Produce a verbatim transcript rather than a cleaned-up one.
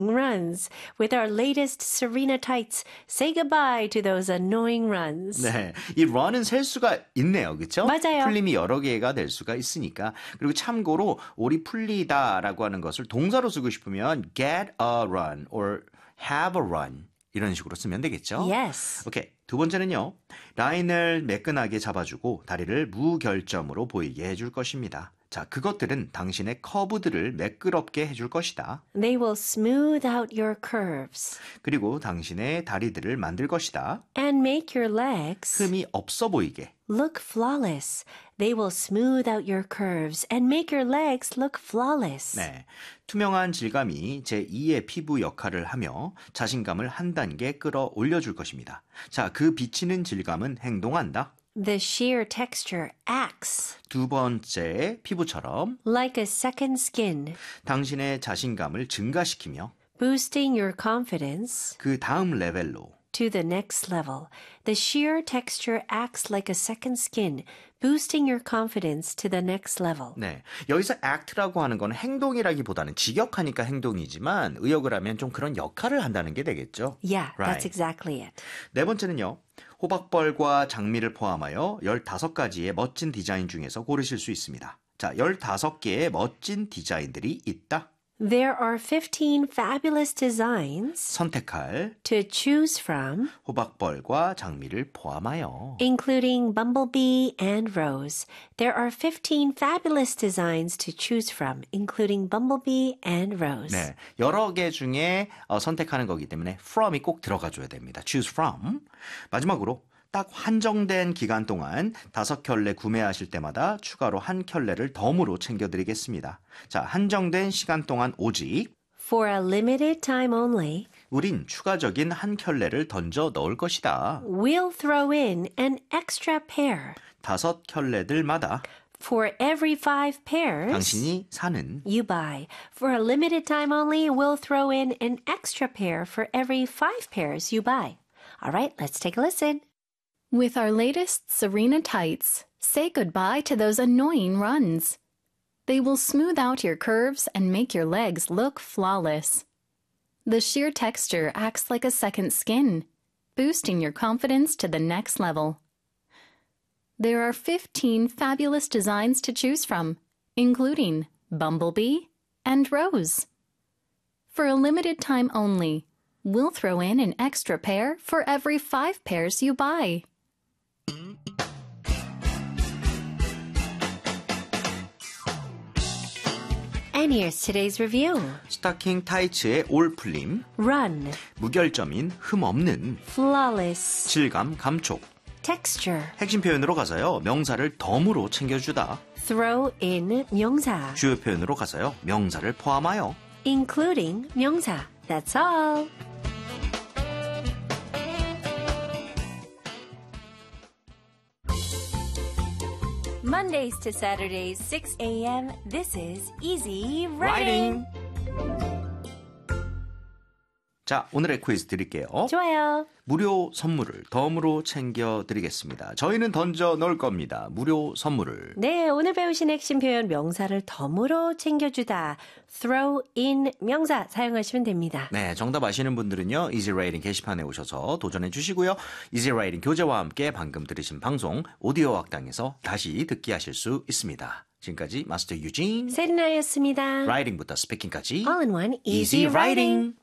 runs. With our latest Serena tights, say goodbye to those annoying runs. 네, 이 run은 셀 수가 있네요. 그렇죠? 맞아요. 풀림이 여러 개가 될 수가 있으니까. 그리고 참고로 오리 풀리다라고 하는 것을 동사로 쓰고 싶으면 get a run or have a run 이런 식으로 쓰면 되겠죠? Yes. 오케이. 두 번째는요. 라인을 매끈하게 잡아주고 다리를 무결점으로 보이게 해줄 것입니다. 자, 그것들은 당신의 커브들을 매끄럽게 해줄 것이다. They will smooth out your curves. 그리고 당신의 다리들을 만들 것이다. And make your legs 흠이 없어 보이게. look flawless. They will smooth out your curves and make your legs look flawless. 네, 투명한 질감이 제이의 피부 역할을 하며 자신감을 한 단계 끌어올려줄 것입니다. 자, 그 비치는 질감은 행동한다. The sheer texture acts 두 번째 피부처럼 like a second skin, 당신의 자신감을 증가시키며 boosting your confidence 그 다음 레벨로 to the next level. The sheer texture acts like a second skin, boosting your confidence to the next level. 네, 여기서 act라고 하는 건 행동이라기보다는 직역하니까 행동이지만 의역을 하면 좀 그런 역할을 한다는 게 되겠죠. Yeah, Right. that's exactly it. 네 번째는요. 호박벌과 장미를 포함하여 열다섯 가지의 멋진 디자인 중에서 고르실 수 있습니다. 자, 열다섯 개의 멋진 디자인들이 있다. There are fifteen fabulous designs 선택할 to choose from, 호박벌과 장미를 포함하여 including bumblebee and rose. There are fifteen fabulous designs to choose from, including bumblebee and rose. 네, 여러 개 중에 어, 선택하는 거기 때문에 from이 꼭 들어가줘야 됩니다. choose from. 마지막으로 딱 한정된 기간 동안 다섯 켤레 구매하실 때마다 추가로 한 켤레를 덤으로 챙겨드리겠습니다. 자, 한정된 시간 동안 오직 For a limited time only, 우린 추가적인 한 켤레를 던져 넣을 것이다. we'll throw in an extra pair. 다섯 켤레들마다 For every five pairs 당신이 사는 you buy. For a limited time only, we'll throw in an extra pair for every five pairs you buy. All right, let's take a listen. With our latest Serena tights, say goodbye to those annoying runs. They will smooth out your curves and make your legs look flawless. The sheer texture acts like a second skin, boosting your confidence to the next level. There are fifteen fabulous designs to choose from, including bumblebee and rose. For a limited time only, we'll throw in an extra pair for every five pairs you buy. And here's today's review. 스타킹 타이츠의 올풀림, Run, 무결점인 흠 없는 flawless, 질감 감촉, texture, 핵심 표현으로 가서요. 명사를 덤으로 챙겨주다. throw in 명사, 주요 표현으로 가서요. 명사를 포함하여 including 명사. That's all. Mondays to Saturdays, six a.m. This is Easy Writing. 자, 오늘의 퀴즈 드릴게요. 좋아요. 무료 선물을 덤으로 챙겨드리겠습니다. 저희는 던져 넣을 겁니다. 무료 선물을. 네, 오늘 배우신 핵심 표현 명사를 덤으로 챙겨주다. throw in 명사 사용하시면 됩니다. 네, 정답 아시는 분들은요. Easy Writing 게시판에 오셔서 도전해 주시고요. Easy Writing 교재와 함께 방금 들으신 방송 오디오 학당에서 다시 듣기 하실 수 있습니다. 지금까지 마스터 유진, 세리나였습니다. 라이팅부터 스피킹까지 All in one, Easy Easy Writing. Writing.